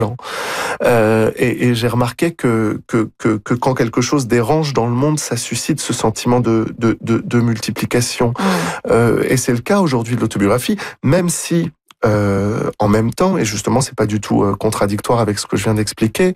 Et j'ai remarqué que quand quelque chose dérange dans le monde, ça suscite ce sentiment de multiplication. Et c'est le cas aujourd'hui de l'autobiographie, même si en même temps, et justement c'est pas du tout contradictoire avec ce que je viens d'expliquer,